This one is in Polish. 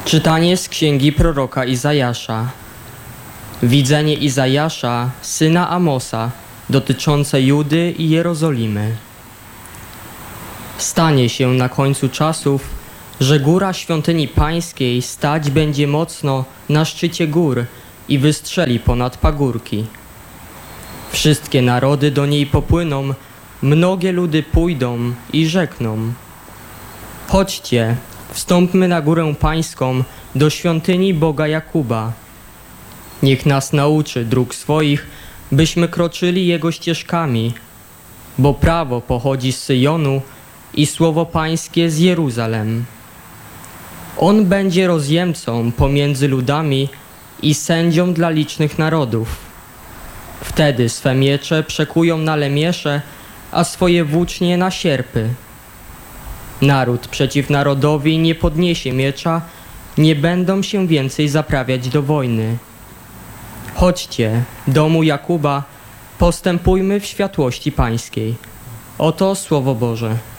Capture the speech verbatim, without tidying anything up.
Czytanie z księgi proroka Izajasza. Widzenie Izajasza, syna Amosa, dotyczące Judy i Jerozolimy. Stanie się na końcu czasów, że góra świątyni pańskiej stać będzie mocno na szczycie gór i wystrzeli ponad pagórki. Wszystkie narody do niej popłyną, mnogie ludy pójdą i rzekną: chodźcie, wstąpmy na górę pańską, do świątyni Boga Jakuba. Niech nas nauczy dróg swoich, byśmy kroczyli Jego ścieżkami, bo prawo pochodzi z Syjonu i słowo pańskie z Jeruzalem. On będzie rozjemcą pomiędzy ludami i sędzią dla licznych narodów. Wtedy swe miecze przekują na lemiesze, a swoje włócznie na sierpy. Naród przeciw narodowi nie podniesie miecza, nie będą się więcej zaprawiać do wojny. Chodźcie, domu Jakuba, postępujmy w światłości pańskiej. Oto Słowo Boże.